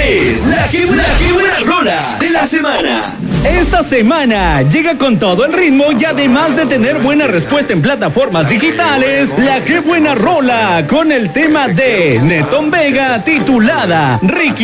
es la que buena rola de la semana. Esta semana llega con todo el ritmo y además de tener buena respuesta en plataformas digitales, la que buena rola con el tema de Netón Vega titulada Ricky.